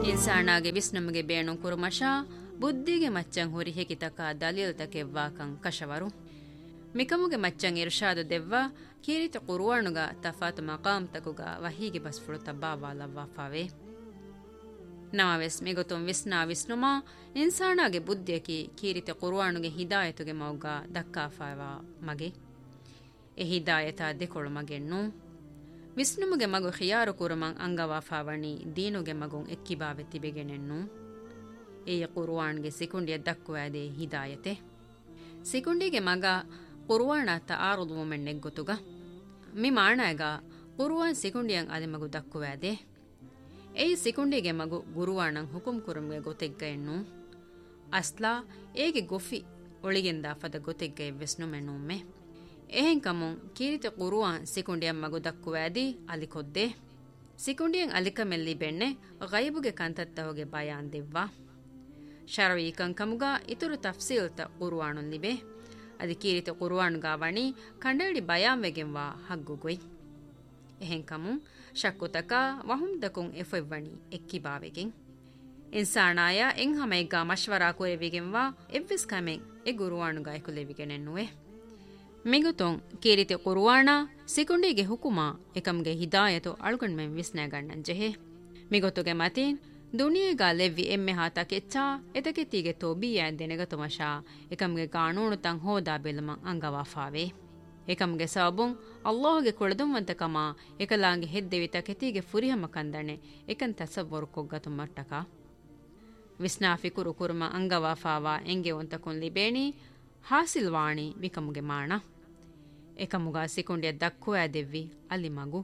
ಇನ್ಸಾನಾಗೆ ವಿಸ್ನಮಗೆ ಬೇಣು ಕುರುಮಶ ಬುದ್ಧಿಗೆ ಮಚ್ಚಂ ಹುರಿ ಹೆಕಿತಕ ದಲೀಲ್ ತಕೆವ್ವಾಕಂ ಕಶವರು ಮಿಕಮುಗೆ ಮಚ್ಚಂ ಇರ್ಷಾದು ದೆವ್ವ ಕೀರಿತ ಕುರುವಾಣುಗ ತಫಾತು ಮಕಾಮ್ ತಕುಗ ವಹೀಗೆ ಬಸ್ಫುಳು ತಬ್ಬಾವಾಲವ್ವಾಫಾವೆ ನಮವೆಸ್ ಮಿಗೊತುಂ ವಿಸ್ನಾ ವಿಸ್ನುಮಾ ಇನ್ಸಾನಾಗೆ ಬುದ್ಧಿಯಕಿ ಕೀರಿತ ಕುರುವಾಣುಗೆ ಹಿದಾಯತುಗೆ ಮೌಗ ದಕ್ಕಾಫಾವಾ ಮಗೆ ಎ ಹಿದಾಯತ ದೆಕೊಳು ಮಗೆಣ್ಣು ವಿಸ್ನುಮುಗೆ ಮಗು ಖಿಯಾರು ಕುರುಮಂ ಅಂಗವಾಫಾವಣಿ ದೀನುಗೆ ಮಗುಂ ಎಕ್ಕಿಬಾವೆ ತಿಬೆಗೆನೆನ್ನು ಎಯ ಕುರುವಾಣ್ಗೆ ಸಿಕುಂಡಿಯ ದಕ್ಕುವಾದೆ ಹಿದಾಯತೆ ಸಿಕುಂಡಿಗೆ ಮಗ ಕುರುವಾಣ ತಾರುದು ಮುಮೆಣ್ಣೆಗ್ಗೊತುಗ ಮಿ ಮಾಣಾಗ ಕುರುವಾನ್ ಸಿಕುಂಡಿಯಂ ಅದೆ ಮಗು ದಕ್ಕುವಾದೆ ಎಯಿ ಸಿಕುಂಡಿಗೆ ಮಗು ಗುರುವಾಣಂ ಹುಕುಂ ಕುರುಮ್ಗೆ ಗೊತೆಗ್ಗೆಣ್ಣು ಅಸ್ಲಾ ಏಗೆ ಗೊಫಿ ಒಳಿಗೆಂದ ಫದ ಗೊತೆಗ್ಗೆ ವಿಸ್ನುಮೆಣ್ಣುಮ್ಮೆ එහෙන් කමුන් කීරිත කුරුවාන් සිකුණ්ඩියන් මගු දක්කුවෑදී අලිකොද්දේ සිකුණ්ඩියන් අලිකමෙල්ලි බෙන්නේ ගයිබුගේ කන්තත්තවගේ බයාන් දෙව්වා ශරවීකන් කමුගා ඉතුරු තෆ්සීල්ත කුරුවානුන් ලිබේ අදි කීරිත කුරුවානුගා වණී කණ්ඩවිඩි බයාන් වෙගෙන්වා හග්ගුගොයි එහෙන් කමුන් ශක්කුතකා වහුම්දකුන් එෆෙව්වණී එක්කිබාවෙගෙන් ඉන්සානායා එන් හමයිගා මශ්වරා කුරෙවිගෙන්වා එව්විස් කමෙන් එ ගුරුවානුගා එකුලෙවිගෙනෙන්නුවේ ಮಿಗುತೊಂ ಕೀರಿತಿ ಕುರುವಾಣ ಸಿಕುಂಡಿಗೆ ಹುಕುಮಾ ಎಕಮ್ಗೆ ಹಿದಾಯತು ಅಳುಗಣ್ಮೆಂ ವಿಸ್ನಾಗಣ್ಣನ್ ಜೆಹೆ ಮಿಗೊತುಗೆ ಮತೀನ್ ದುನಿಯೆಗಾ ಲೆವ್ವಿ ಎಮ್ಮೆ ಹಾತ ಕೆಚ್ಚಾ ಎತಕೆತಿಗೆ ತೋಬಿಯಾ ದೆನೆಗತುಮಶಾ ಎಕಮ್ಗೆ ಕಾನೂನು ತಂ ಹೋದಾ ಬೆಲಮಂ ಅಂಗವಾಫಾವೆ ಎಕಮ್ಗೆ ಸಬುಂ ಅಲ್ಲಾಹುಗೆ ಕುಳದುಂವಂತಕಮ ಎಕಲಾಂಗೆ ಹೆದ್ದೆವಿ ತಕೆತಿಗೆ ಫುರಿಹಮ ಕಂದಣೆ ಎಕನ್ ತಸವ್ವರು ಕೊಗ್ಗತು ಮಟ್ಟಕ ವಿಸ್ನಾ ಫಿಕುರು ಕುರುಮ ಅಂಗವಾಫಾವಾ ಎಂಗೆ ಒಂತಕುನ್ ಲಿಬೇಣಿ ಹಾಸಿಲ್ವಾಣಿ ವಿಕಮುಗೆ ಮಾಣ ಎಕಮುಗ ಸಿಕುಂಡಿಯ ದಕ್ಕುವ ದೆವ್ವಿ ಅಲ್ಲಿ ಮಗು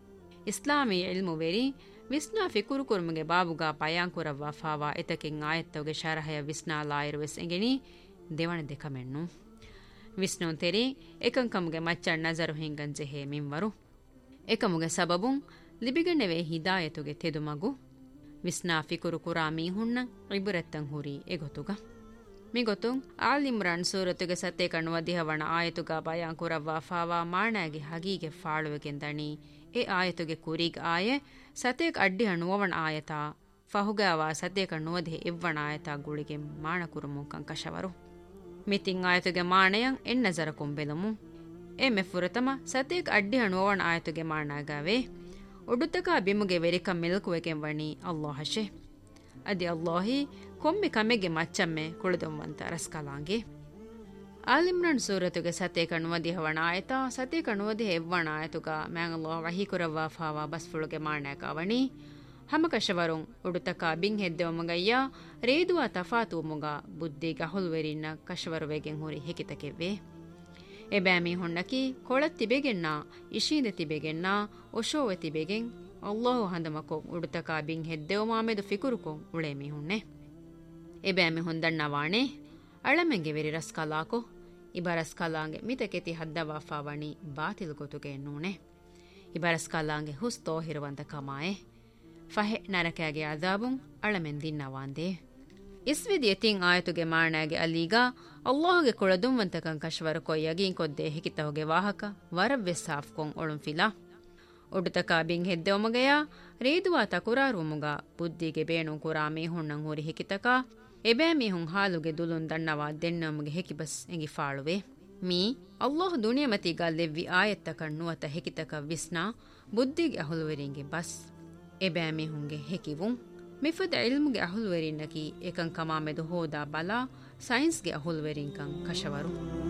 ಇಸ್ಲಾಮಿ ಇಲ್ಮು ವೆರಿ ವಿಸ್ನಾ ಫಿಕುರು ಕುರುಮುಗೆ ಬಾಬುಗ ಪಯಾಂಕುರವ್ವ ಫಾವಾ ಎತಕೆಂ ಆಯತ್ತವಗೆ ಶರಹಯ ವಿಸ್ನಾ ಲಾಯಿರುವೆಸ್ ಎಂಗೆನಿ ದೇವಣ ದೆಕಮೆಣ್ಣು ವಿಸ್ನುನ್ ತೆರಿ ಎಕಂಕಮುಗೆ ಮಚ್ಚಣ್ ನಜರು ಹಿಂಗನ್ ಜೆಹೆ ಮಿಂವರು ಎಕಮುಗೆ ಸಬಬುಂ ಲಿಬಿಗಣ್ಣೆವೆ ಹಿದಾಯತುಗೆ ತೆದು ಮಗು ವಿಸ್ನಾ ಫಿಕುರು ಕುರಾ ಮೀಹುಣ್ಣ ಇಬುರೆತ್ತಂ ಹುರಿ ಎಗೊತುಗ ಮಿಗೊತುಂ ಆಲ್ ಇಮ್ರಾನ್ ಸೂರತುಗೆ ಸತ್ತೆ ಕಣ್ಣುವ ದಿಹವಣ ಆಯತುಗ ಬಯಾಂ ಕುರವ್ವ ಫಾವಾ ಮಾಣಾಗಿ ಹಗೀಗೆ ಫಾಳುವೆಗೆಂದಣಿ ಎ ಆಯತುಗೆ ಕುರಿಗ್ ಆಯೆ ಸತೇಕ್ ಅಡ್ಡಿ ಹಣ್ಣುವವಣ ಆಯತ ಫಹುಗಾವ ಸತ್ತೆ ಕಣ್ಣುವದೆ ಇವ್ವಣ ಆಯತ ಗುಳಿಗೆ ಮಾಣ ಕುರುಮು ಕಂಕಶವರು ಮಿತಿಂ ಆಯತುಗೆ ಮಾಣಯಂ ಎನ್ ನಜರ ಕೊಂಬೆಲಮು ಎ ಮೆಫುರತಮ ಸತೇಕ್ ಅಡ್ಡಿ ಹಣ್ಣುವವಣ ಆಯತುಗೆ ಮಾಣಾಗಾವೆ ಒಡುತ್ತಕ ಬಿಮುಗೆ ವೆರಿಕಂ ಮಿಲ್ಕುವೆಗೆಂ ವಣಿ ಅಲ್ಲಾಹಶೆ ಅದಿ ಅಲ್ಲಾಹಿ ಕೊಮ್ಮೆ ಕಮೆಗೆ ಮಚ್ಚಮ್ಮೆ ಕುಳಿದುವಂತ ರಸ್ಕಲಾಂಗೆ ಆಲಿಮ್ರಾನ್ ಸೂರತುಗೆ ಸತೆ ಕಣ್ಣುವದಿ ಹವಣ ಆಯತ ಸತೆ ಕಣ್ಣುವದಿ ಹೆವ್ವಣ ಆಯತುಗ ಮ್ಯಾಂಗ್ ಅಲ್ಲಾಹ್ ವಹಿ ಕುರವ್ವ ಫಾವಾ ಬಸ್ಫುಳುಗೆ ಮಾಣಾಕ ಅವಣಿ ಹಮಕಶವರುಂ ಉಡುತಕ ಬಿಂಗ್ ಹೆದ್ದೆವ ಮಗಯ್ಯ ರೇದುವ ತಫಾತು ಮುಗ ಬುದ್ಧಿಗ ಹುಲ್ವೆರಿನ್ನ ಕಶವರುವೆಗೆಂ ಹುರಿ ಹೆಕಿತಕೆವ್ವೆ ಎಬ್ಯಾಮಿ ಹುಣ್ಣಕಿ ಕೊಳತ್ತಿಬೆಗೆನ್ನ ಇಶೀಂದೆ ತಿಬೆಗೆನ್ನ ಒಶೋವೆ ತಿಬೆಗೆಂ ಅಲ್ಲಾಹು ಹಂದಮಕೊ ಉಡುತಕ ಬಿಂಗ್ ಹೆದ್ದೆವ ಮಾಮೆದು ಫಿಕುರುಕೊಂ ಉಳೆ ಮೀಹುಣ್ಣೆ ಎಬ್ಯಾಮಿ ಹೊಂದಣ್ಣವಾಣೆ ಅಳಮೆಂಗೆ ವೆರಿ ರಸ್ಕಲಾಕೊ ಇಬರಸ್ಕಲಾಂಗೆ ಮಿತಕೆತಿ ಹದ್ದವಾಫಾವಣಿ ಬಾತಿಲ್ ಗೊತುಗೆ ಎನ್ನೂಣೆ ಇಬರಸ್ಕಲಾಂಗೆ ಹುಸ್ ತೋಹಿರುವಂತ ಕಮಾಯೆ ಫಹೆ ನರಕಾಗೆ ಅದಾಬುಂ ಅಳಮೆನ್ ದಿನ್ನವಾಂದೆ ಇಸ್ವಿದಿ ಎತಿಂ ಆಯತುಗೆ ಮಾಣಾಗೆ ಅಲೀಗ ಅಲ್ಲಾಹುಗೆ ಕೊಳದುಂವಂತಕಂ ಕಶ್ವರ ಕೊಯ್ಯಗಿಂ ಕೊದ್ದೆ ಹೆಕಿತಹುಗೆ ವಾಹಕ ವರವ್ವೆ ಸಾಫ್ಕೊಂ ಒಳುಂ ಫಿಲಾ ಒಡುತಕ ಬಿಂಗ್ ಹೆದ್ದೆವಮಗಯ ರೇದುವಾ ತಕುರಾರುಮುಗ ಬುದ್ಧಿಗೆ ಬೇಣು ಕುರಾ ಮೀಹುಣ್ಣಂ ಹುರಿ ಹೆಕಿತಕ ಎಬೇ ಮೀಹುಂ ಹಾಲುಗೆ ದುಲುನ್ ದಣ್ಣವಾ ದೆನ್ನಮುಗೆ ಹೆಕಿಬಸ್ ಎಂಗಿ ಫಾಳುವೆ ಮೀ ಅಲ್ಲಾಹ್ ದುನಿಯಮತಿಗ ಲೆವ್ವಿ ಆಯತ್ತಕಣ್ ನುವತ ಹೆಕಿತಕ ವಿಸ್ನಾ ಬುದ್ಧಿಗೆ ಅಹುಲುವೆರಿಂಗೆ ಬಸ್ ಎಬೇ ಮೀಹುಂಗೆ ಹೆಕಿವುಂ ಮಿಫದ ಇಲ್ಮುಗೆ ಅಹುಲುವೆರಿನ್ನಕಿ ಏಕಂ ಕಮಾಮೆದು ಹೋದಾ ಬಲಾ ಸೈನ್ಸ್ಗೆ ಅಹುಲುವೆರಿಂಕಂ ಕಶವರು